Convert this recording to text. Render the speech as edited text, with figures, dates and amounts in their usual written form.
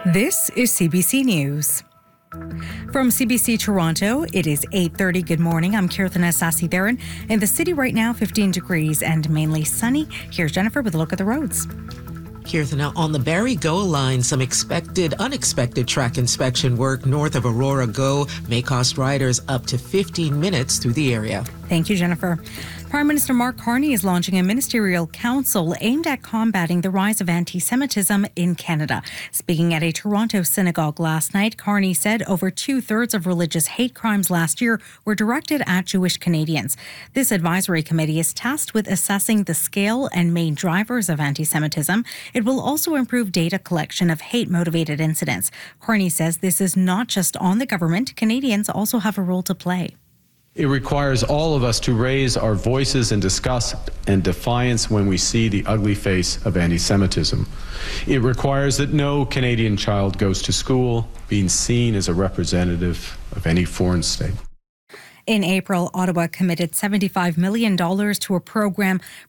This is CBC News. From CBC Toronto, it is 8:30. Good morning. I'm Kirthana Sasidaran. In the city right now, 15 degrees and mainly sunny. Here's Jennifer with a look at the roads. Kirthana, on the Barrie GO line, some unexpected track inspection work north of Aurora GO may cost riders up to 15 minutes through the area. Thank you, Jennifer. Prime Minister Mark Carney is launching a ministerial council aimed at combating the rise of anti-Semitism in Canada. Speaking at a Toronto synagogue last night, Carney said over 2/3 of religious hate crimes last year were directed at Jewish Canadians. This advisory committee is tasked with assessing the scale and main drivers of anti-Semitism. It will also improve data collection of hate-motivated incidents. Carney says this is not just on the government. Canadians also have a role to play. It requires all of us to raise our voices in disgust and defiance when we see the ugly face of anti-Semitism. It requires that no Canadian child goes to school being seen as a representative of any foreign state. In April, Ottawa committed $75 million to a program